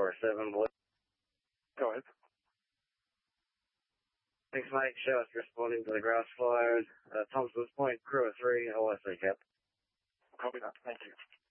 4-7, Blue. Go ahead. Thanks, Mike. Show us responding to the grass fires. Thompson's Point, crew of 3, OSA, Cap. Copy that. Thank you.